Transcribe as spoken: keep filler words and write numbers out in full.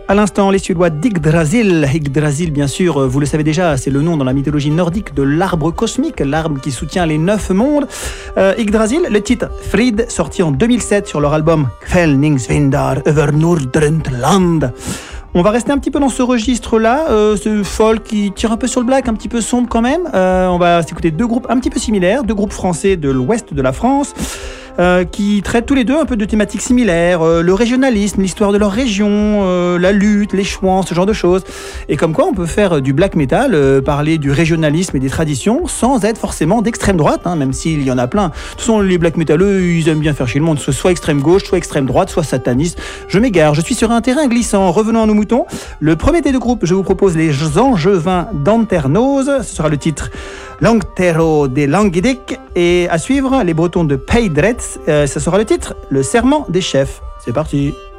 À l'instant, les Suédois d'Yggdrasil. Yggdrasil, bien sûr, vous le savez déjà, c'est le nom dans la mythologie nordique de l'arbre cosmique, l'arbre qui soutient les neuf mondes. Euh, Yggdrasil, le titre Frid, sorti en deux mille sept sur leur album Kvällningsvindar över Nordröntland. On va rester un petit peu dans ce registre-là, euh, ce folk qui tire un peu sur le black, un petit peu sombre quand même. Euh, on va s'écouter deux groupes un petit peu similaires, deux groupes français de l'ouest de la France. Euh, qui traitent tous les deux un peu de thématiques similaires, euh, le régionalisme, l'histoire de leur région, euh, la lutte, les chouans, ce genre de choses. Et comme quoi on peut faire du black metal, euh, parler du régionalisme et des traditions sans être forcément d'extrême droite, hein, même s'il y en a plein. De toute façon, les black metaleux, ils aiment bien faire chier le monde, soit extrême gauche, soit extrême droite, soit sataniste. Je m'égare, je suis sur un terrain glissant. Revenons à nos moutons. Le premier des deux groupes, je vous propose les Angevins d'Anternos. Ce sera le titre Langtero des Languedic. Et à suivre, les Bretons de Paydrets. Euh, ça sera le titre Le Serment des Chefs. C'est parti.